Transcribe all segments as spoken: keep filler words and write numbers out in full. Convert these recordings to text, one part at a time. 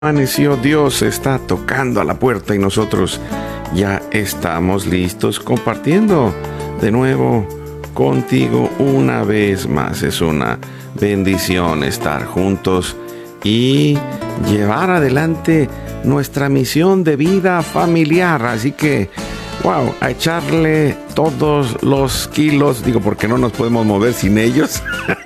Amaneció, Dios está tocando a la puerta y nosotros ya estamos listos compartiendo de nuevo contigo una vez más. Es una bendición estar juntos y llevar adelante nuestra misión de vida familiar. Así que, wow, a echarle todos los kilos, digo, porque no nos podemos mover sin ellos.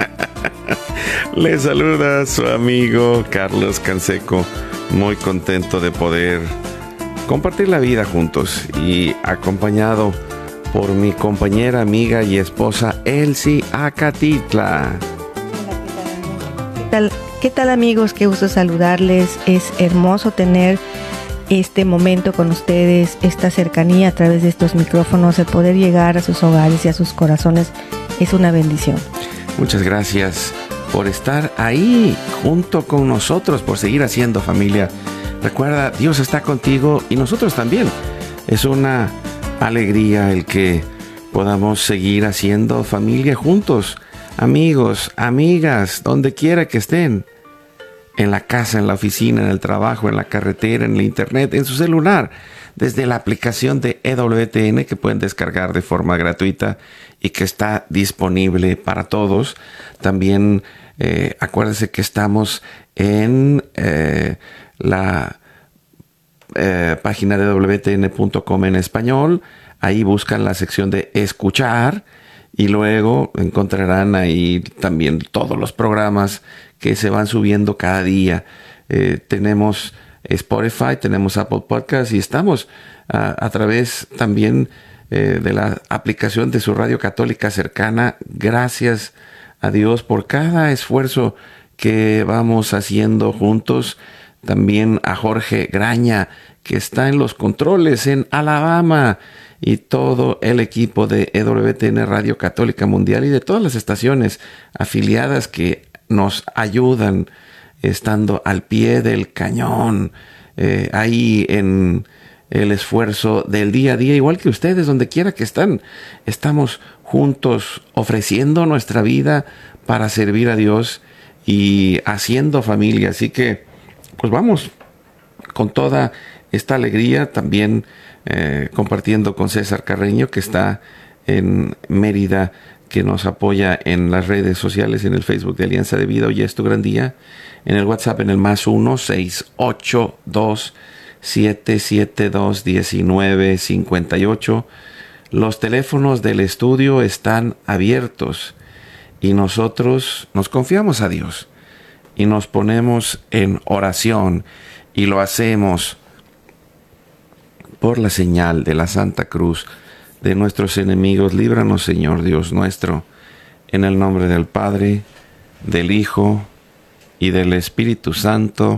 Le saluda su amigo Carlos Canseco, muy contento de poder compartir la vida juntos y acompañado por mi compañera, amiga y esposa Elsie Acatitla. ¿Qué tal, qué tal amigos? Qué gusto saludarles. Es hermoso tener este momento con ustedes, esta cercanía a través de estos micrófonos, el poder llegar a sus hogares y a sus corazones es una bendición. Muchas gracias por estar ahí junto con nosotros, por seguir haciendo familia. Recuerda, Dios está contigo y nosotros también. Es una alegría el que podamos seguir haciendo familia juntos, amigos, amigas, donde quiera que estén, en la casa, en la oficina, en el trabajo, en la carretera, en el internet, en su celular, desde la aplicación de E W T N que pueden descargar de forma gratuita y que está disponible para todos. También eh, acuérdense que estamos en eh, la eh, página de E W T N punto com en español. Ahí buscan la sección de escuchar y luego encontrarán ahí también todos los programas que se van subiendo cada día. Eh, tenemos Spotify, tenemos Apple Podcasts y estamos uh, a través también eh, de la aplicación de su radio católica cercana. Gracias a Dios por cada esfuerzo que vamos haciendo juntos. También a Jorge Graña, que está en los controles en Alabama, y todo el equipo de E W T N Radio Católica Mundial y de todas las estaciones afiliadas que nos ayudan estando al pie del cañón, eh, ahí en el esfuerzo del día a día, igual que ustedes, donde quiera que están. Estamos juntos ofreciendo nuestra vida para servir a Dios y haciendo familia. Así que, pues vamos con toda esta alegría, también eh, compartiendo con César Carreño, que está en Mérida, que nos apoya en las redes sociales, en el Facebook de Alianza de Vida. Hoy es tu gran día. En el WhatsApp en el más uno seis ocho dos siete siete dos uno nueve cinco ocho. Los teléfonos del estudio están abiertos y nosotros nos confiamos a Dios y nos ponemos en oración y lo hacemos por la señal de la Santa Cruz de nuestros enemigos. Líbranos, Señor Dios nuestro, en el nombre del Padre, del Hijo y del Espíritu Santo.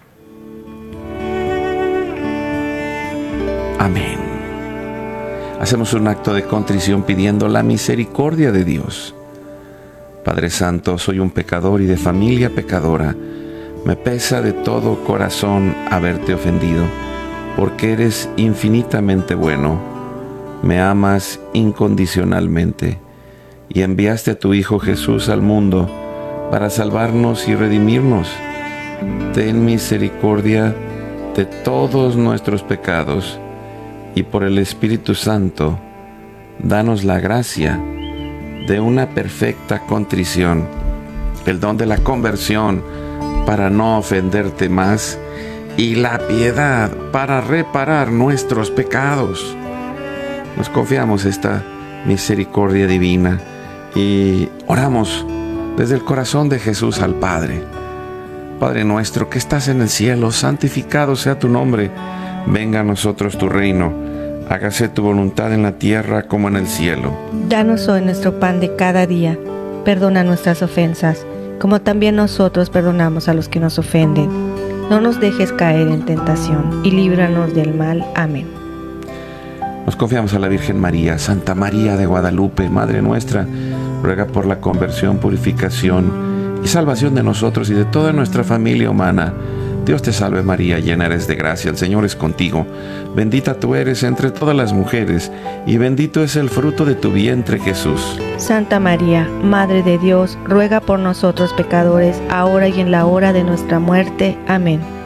Amén. Hacemos un acto de contrición pidiendo la misericordia de Dios. Padre Santo, soy un pecador y de familia pecadora. Me pesa de todo corazón haberte ofendido, porque eres infinitamente bueno. Me amas incondicionalmente y enviaste a tu Hijo Jesús al mundo para salvarnos y redimirnos. Ten misericordia de todos nuestros pecados y por el Espíritu Santo, danos la gracia de una perfecta contrición, el don de la conversión para no ofenderte más y la piedad para reparar nuestros pecados. Nos confiamos esta misericordia divina y oramos desde el corazón de Jesús al Padre. Padre nuestro que estás en el cielo, santificado sea tu nombre. Venga a nosotros tu reino. Hágase tu voluntad en la tierra como en el cielo. Danos hoy nuestro pan de cada día. Perdona nuestras ofensas, como también nosotros perdonamos a los que nos ofenden. No nos dejes caer en tentación y líbranos del mal. Amén. Nos confiamos a la Virgen María. Santa María de Guadalupe, Madre nuestra, ruega por la conversión, purificación y salvación de nosotros y de toda nuestra familia humana. Dios te salve María, llena eres de gracia, el Señor es contigo. Bendita tú eres entre todas las mujeres, y bendito es el fruto de tu vientre, Jesús. Santa María, Madre de Dios, ruega por nosotros pecadores, ahora y en la hora de nuestra muerte. Amén.